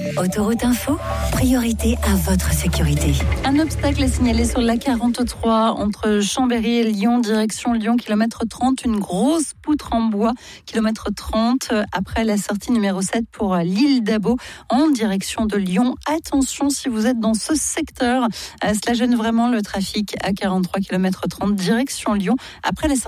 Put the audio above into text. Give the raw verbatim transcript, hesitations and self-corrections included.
Autoroute Info, priorité à votre sécurité. Un obstacle est signalé sur l'A quarante-trois entre Chambéry et Lyon, direction Lyon, kilomètre trente. Une grosse poutre en bois, kilomètre trente, après la sortie numéro sept pour l'île d'Abo, en direction de Lyon. Attention si vous êtes dans ce secteur, cela gêne vraiment le trafic. A quarante-trois, kilomètre trente, direction Lyon, après la sortie